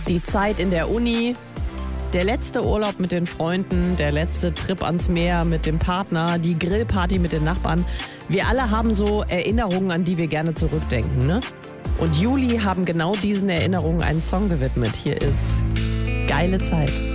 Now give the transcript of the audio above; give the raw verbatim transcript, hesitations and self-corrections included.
Die Zeit in der Uni, der letzte Urlaub mit den Freunden, der letzte Trip ans Meer mit dem Partner, die Grillparty mit den Nachbarn. Wir alle haben so Erinnerungen, an die wir gerne zurückdenken, ne? Und Juli haben genau diesen Erinnerungen einen Song gewidmet. Hier ist Geile Zeit.